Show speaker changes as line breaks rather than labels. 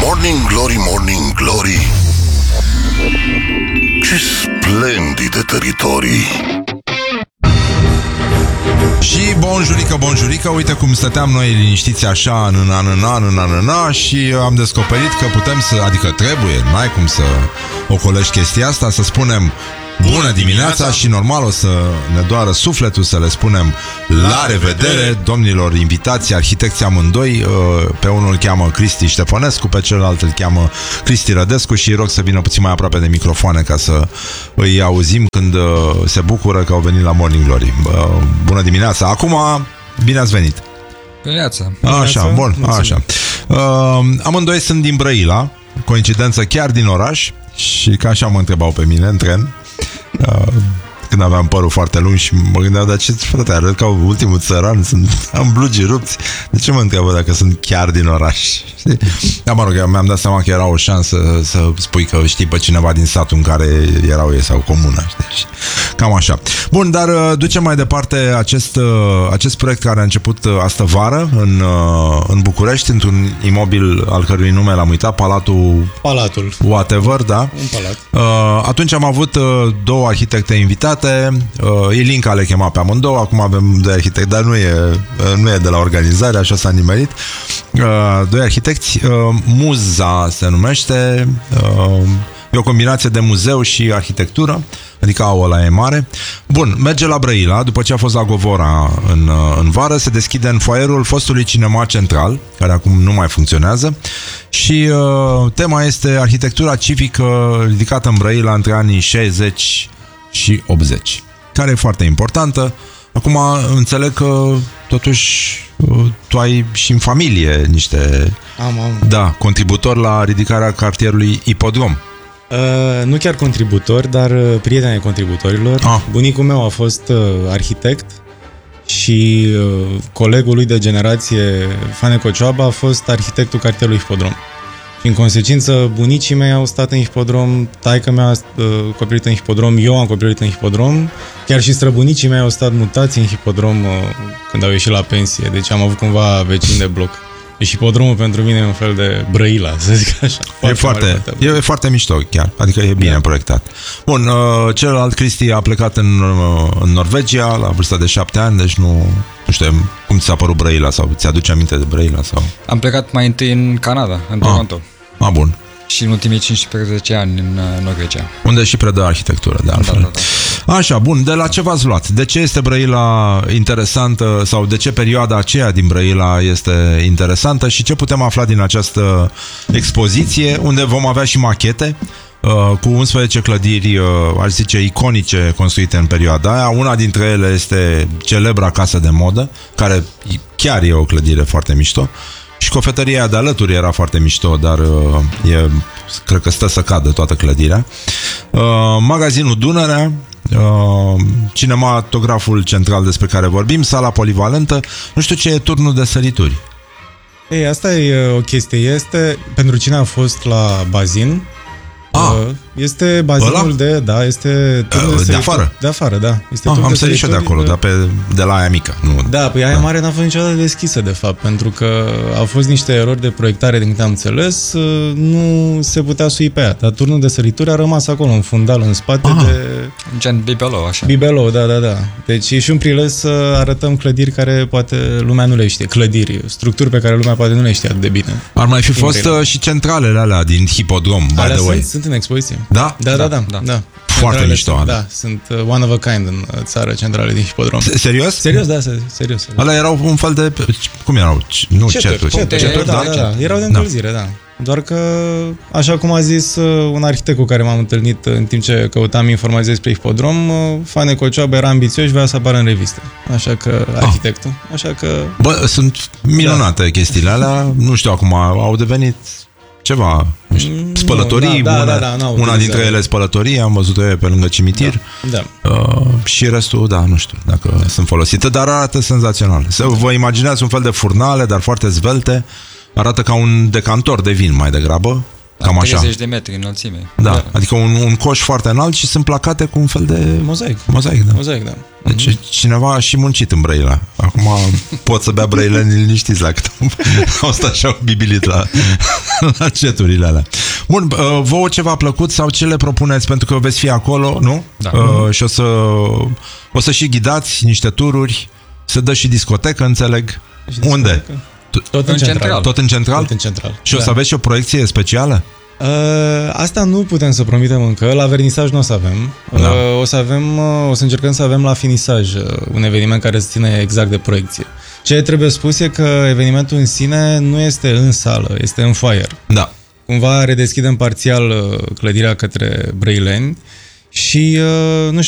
Morning Glory, Morning Glory, ce splendide teritorii!
Și bonjurică, uite cum stăteam noi liniștiți așa în și am descoperit că putem să, adică trebuie, n-ai cum să ocolești chestia asta, să spunem bună dimineața și normal o să ne doară sufletul să le spunem la revedere domnilor invitații, arhitecții amândoi. Pe unul îl cheamă Cristi Ștefănescu, pe celălalt îl cheamă Cristi Rădescu și îi rog să vină puțin mai aproape de microfoane ca să îi auzim când se bucură că au venit la Morning Glory. Bună dimineața! Acum, bine ați venit!
Dimineața!
Așa, bun, așa. Amândoi sunt din Brăila, coincidență chiar din oraș, și ca așa mă întrebau pe mine în tren când aveam părul foarte lung și mă gândeam, dar ce frate, arăt ca ultimul țăran, am blugii rupți, de ce mă întreabă dacă sunt chiar din oraș? Dar mă rog, mi-am dat seama că era o șansă să spui că știi pe cineva din satul în care erau ei sau comuna, știi? Cam așa. Bun, dar ducem mai departe acest proiect care a început astă vară în București, într-un imobil al cărui nume l-am uitat, Palatul whatever, da?
Un palat.
Atunci am avut două arhitecte invitate, Ilinca le chema pe amândouă, acum avem doi arhitecți, dar nu e de la organizare, așa s-a nimerit. Doi arhitecți, Muza se numește, e o combinație de muzeu și arhitectură, adică ăla e mare. Bun, merge la Brăila, după ce a fost la Govora în vară, se deschide în foaierul fostului cinema central, care acum nu mai funcționează, și tema este arhitectura civică ridicată în Brăila între anii 60 și 80, care e foarte importantă. Acum înțeleg că totuși tu ai și în familie niște da, contributori la ridicarea cartierului Ipodrom.
Nu chiar contributori, dar prieteni ai contributorilor. Bunicul meu a fost arhitect și colegul lui de generație, Fane Cocioaba, a fost arhitectul cartierului Hipodrom. Și în consecință, bunicii mei au stat în Hipodrom, taică mea a copilărit în Hipodrom, eu am copilărit în Hipodrom, chiar și străbunicii mei au stat mutați în Hipodrom când au ieșit la pensie, deci am avut cumva vecini de bloc. Deci Hipodromul pentru mine e un fel de Brăila, să zic așa.
E foarte mișto chiar, adică e bine proiectat. Bun, celălalt, Cristi, a plecat în Norvegia la vârsta de 7 ani, deci nu știu cum ți-a părut Brăila sau ți-aduce aminte de Brăila sau...
Am plecat mai întâi în Canada, în Toronto.
Bun.
Și în ultimii 15 ani în Norvegia.
Unde și predă arhitectură, de altfel. Da. Așa, bun, de la ce v-ați luat? De ce este Brăila interesantă sau de ce perioada aceea din Brăila este interesantă și ce putem afla din această expoziție, unde vom avea și machete cu 11 clădiri, aș zice, iconice construite în perioada aia. Una dintre ele este celebra casă de modă, care chiar e o clădire foarte mișto. Și cofetăria de alături era foarte mișto, dar cred că stă să cadă toată clădirea. Magazinul Dunărea, cinematograful central despre care vorbim, sala polivalentă, nu știu ce e turnul de sărituri.
Ei, asta e o chestie. Pentru cine a fost la bazin, este bazinul este
de afară.
De afară, da. Este
am sărit și de acolo, dar de la aia mică. Nu.
Da, păi aia mare n-a fost niciodată deschisă, de fapt, pentru că au fost niște erori de proiectare, din câte am înțeles, nu se putea sui pe ea. Dar turnul de sărituri a rămas acolo, un fundal în spate de...
Gen bibelou, așa.
Bibelou, da. Deci e și un prilej să arătăm clădiri care poate lumea nu le știe. Clădiri, structuri pe care lumea poate nu le știe atât de bine.
Ar mai fi fost și centralele alea din Hipodrom, by the way.
Sunt în expoziție.
Da?
Da.
Foarte mișto.
Da, sunt one of a kind în țară, centrale din Hipodrom.
Serios?
Serios, da, serios.
Alea erau un fel de... Cum erau? Nu, ceturi,
da. Erau de încălzire, da. Doar că, așa cum a zis un arhitect cu care m-am întâlnit în timp ce căutam informații despre Hipodrom, Fane Cocioaba era ambițios și voia să apară în revistă. Așa că, arhitectul. Așa că...
Bă, sunt minunate chestiile alea. Nu știu, acum au devenit ceva, spălătorii, una dintre ele spălătorii, am văzut-o pe lângă cimitir.
Da.
Și restul, nu știu dacă sunt folosite, dar arată senzațional. Vă imaginați un fel de furnale, dar foarte zvelte, arată ca un decantor de vin mai degrabă. Cam așa.
30 de metri înălțime.
Da, adică un coș foarte înalt și sunt placate cu un fel de...
Mozaic, da.
Deci cineva a și muncit în Brăila. Acum pot să bea brăileni liniștiți la cât au stat și au bibilit la ceturile alea. Bun, vouă ce v-a plăcut sau ce le propuneți? Pentru că veți fi acolo, nu?
Da.
Și o să și ghidați niște tururi, se dă și discotecă, înțeleg. Unde?
Tot în central.
Tot în central?
Tot în central.
Și o să aveți și o proiecție specială?
Asta nu putem să promitem încă. La vernisaj nu o să avem.
Da.
O să încercăm să avem la finisaj un eveniment care să ține exact de proiecție. Ce trebuie spus e că evenimentul în sine nu este în sală, este în foyer.
Da.
Cumva redeschidem parțial clădirea către brăileni și nu știu,